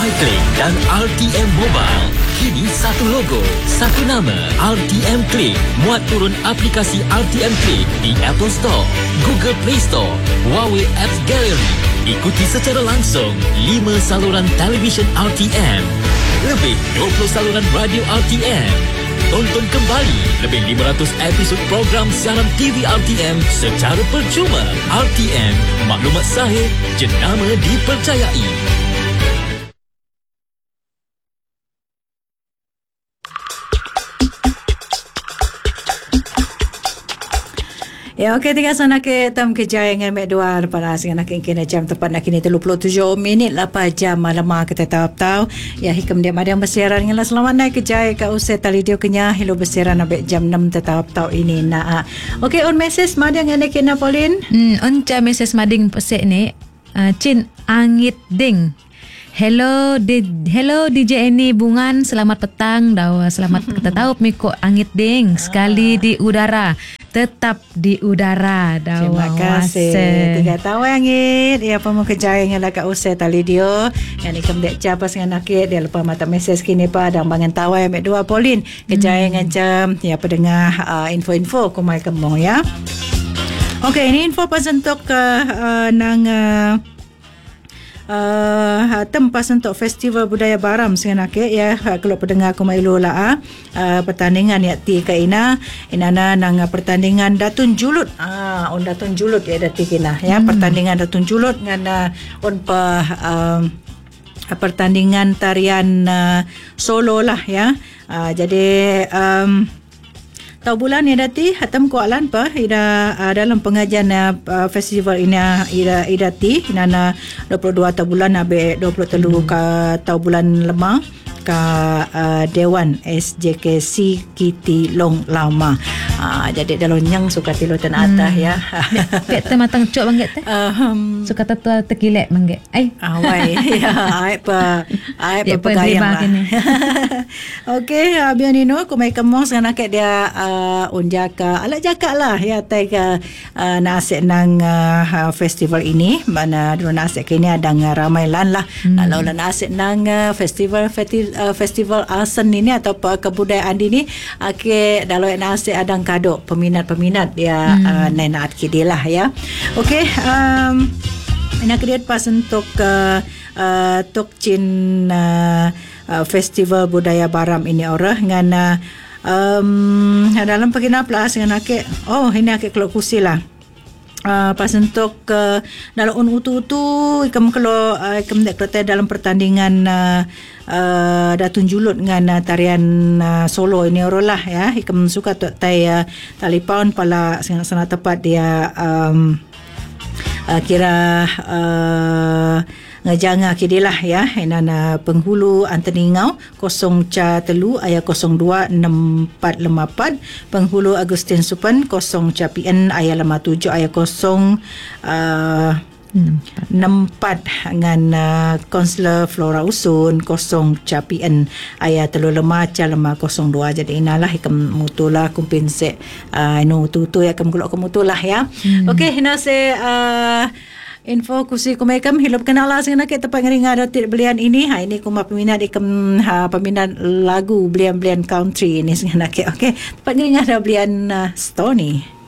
MyClick dan RTM Mobile. Kini satu logo, satu nama, RTM Click. Muat turun aplikasi RTM Click di Apple Store, Google Play Store, Huawei Apps Gallery. Ikuti secara langsung 5 saluran televisyen RTM, lebih 20 saluran radio RTM. Tonton kembali lebih 500 episod program siaran TV RTM secara percuma. RTM, maklumat sahih, jenama dipercayai. Ya, okey, tiga sana ke tam kejaya dengan mek dua pada dengan nak kena jam tepat nak kini 37 minit lepas jam malam kita tahu ya hikam dia madang bersiaran dengan selamat naik kejaya ka usai tali dia kenya hello bersiaran abek jam 6 tahu ini na. Okey, on message madang dengan kena Pauline. On cha message mading pesek ni Chin Angit Ding. Hello DJ Eni Bungan, selamat petang. Selamat kita tahu Miko Angit Ding sekali di udara. Tetap di udara. Terima kasih. Tiga tahu Angit. Ya pemu kejaya yang laka usai tali dia. Yang ikam dek capas dengan nakit dia lepas mata mesej kini pa dan bangan tahu yang mek dua Pauline. Kejaya dengan jam ya pendengar info-info kumai kemong ya. Okey, ini info pasal untuk nang tempas untuk Festival Budaya Baram senganake ya kalau pendengar ko mailu la pertandingan ya ti ka ina nang pertandingan Datun Julut on Datun Julut ya dati kina ya pertandingan Datun Julut ngan on pertandingan tarian solo lah ya jadi tahu bulan ni dati hatam ko alan pa ida dalam pengajian festival ini ida ti nana 22 tahu bulan abe 23 ka tahu bulan lemah ka Dewan SJKC Kiti Long Lama. Jadi dalam yang suka tilo tan atah ya. Pek tematang cok bangget teh. Suka tetua tekilek bangget. Awai ya ai pa pagayang lah. Okey, bianino ko may kamong sa naket dia unjaka ala jaka lah ya tai ka nasik nang festival ini mana drone nasik kini ada ramai lan lah. Kalau lan nasik nang festival asen ini atau kebudayaan ini dalam nasik ada kado peminat dia naik kidilah ya. Okey, nak create pas untuk Tokchin Festival Budaya Baram ini orang dengan dalam paginap lah dengan ake ini ake kelok kusi lah. Pas untuk dalam utu-utu ikam kalau ikam dek kereta dalam pertandingan Datun Julut dengan tarian solo ini orolah ya ikam suka tu talipon pala sana tepat dia kira ngajanga kidilah ya inana penghulu Anthony Ngau 0 telu ayat 02 6454 penghulu Agustin Supan 0 PN ayat 57 ayat 64 dengan Konselor Flora Usun 0 PN ayat 35 02 jadi inalah ikam mutulah kumpinse inu tutu ya kam kulok mutulah ya. Okey hina se info kusi kumekam hilop kenala sing nak tepat ngering ada belian ini ini kuma peminat ikam peminat lagu belian country ini sing nak okey tepat ngering ada belian Stony.